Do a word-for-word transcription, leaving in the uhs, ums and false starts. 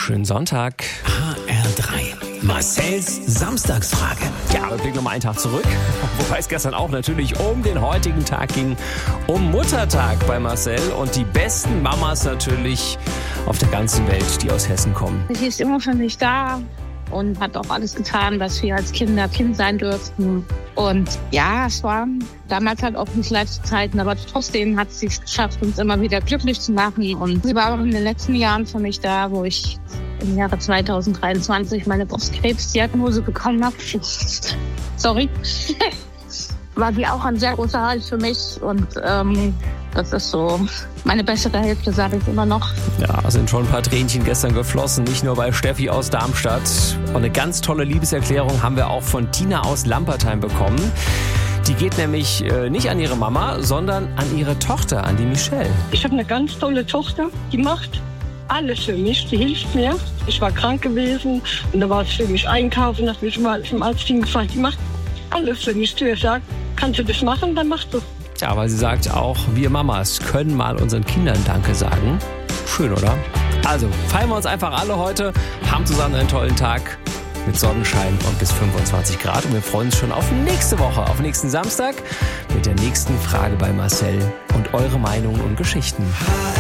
Schönen Sonntag. H R drei. Marcells Samstagsfrage. Ja, wir blicken nochmal einen Tag zurück. Wobei es gestern auch natürlich um den heutigen Tag ging. Um Muttertag bei Marcel und die besten Mamas natürlich auf der ganzen Welt, die aus Hessen kommen. Sie ist immer für mich da und hat auch alles getan, was wir als Kinder Kind sein dürften. Und ja, es waren damals halt auch nicht leichte Zeiten, aber trotzdem hat sie es geschafft, uns immer wieder glücklich zu machen. Und sie war auch in den letzten Jahren für mich da, wo ich im Jahre zwanzig dreiundzwanzig meine Brustkrebsdiagnose bekommen habe. Sorry. War sie auch ein sehr großer Halt für mich und ähm, das ist so meine bessere Hälfte, sage ich immer noch. Ja, sind schon ein paar Tränchen gestern geflossen, nicht nur bei Steffi aus Darmstadt. Und eine ganz tolle Liebeserklärung haben wir auch von Tina aus Lampertheim bekommen. Die geht nämlich äh, nicht an ihre Mama, sondern an ihre Tochter, an die Michelle. Ich habe eine ganz tolle Tochter, die macht alles für mich, die hilft mir. Ich war krank gewesen und da war es für mich einkaufen, das mich mal zum Arzt hingefallen. Die macht alles für mich. Die sagt, kannst du das machen, dann machst du. Ja, weil sie sagt auch, wir Mamas können mal unseren Kindern Danke sagen. Schön, oder? Also, feiern wir uns einfach alle heute, haben zusammen einen tollen Tag mit Sonnenschein und bis fünfundzwanzig Grad. Und wir freuen uns schon auf nächste Woche, auf nächsten Samstag mit der nächsten Frage bei Marcel und eure Meinungen und Geschichten.